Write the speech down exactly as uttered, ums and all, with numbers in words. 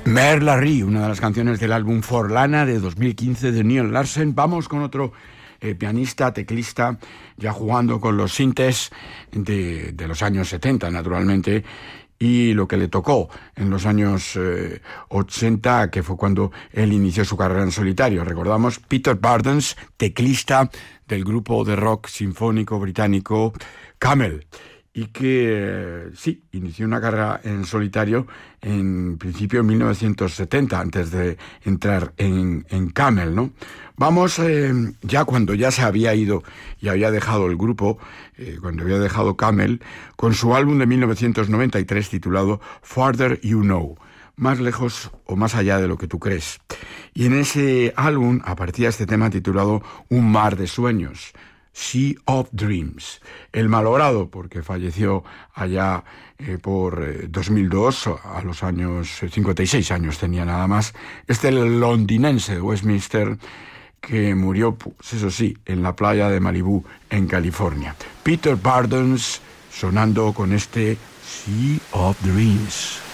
Mer Larry, una de las canciones del álbum Forlana de dos mil quince de Niall Larsen. Vamos con otro eh, pianista, teclista, ya jugando con los sintes de, de los años setenta, naturalmente, y lo que le tocó en los años eh, ochenta, que fue cuando él inició su carrera en solitario. Recordamos Peter Burdens, teclista del grupo de rock sinfónico británico Camel, y que, eh, sí, inició una carrera en solitario en principio en mil novecientos setenta, antes de entrar en, en Camel, ¿no? Vamos, eh, ya cuando ya se había ido y había dejado el grupo, eh, cuando había dejado Camel, con su álbum de mil novecientos noventa y tres titulado Farther You Know, más lejos o más allá de lo que tú crees. Y en ese álbum aparecía este tema titulado Un mar de sueños, Sea of Dreams. El malogrado, porque falleció allá eh, por eh, dos mil dos, a los años, cincuenta y seis años tenía nada más, este londinense de Westminster, que murió, pues eso sí, en la playa de Malibú, en California. Peter Burdens sonando con este Sea of Dreams.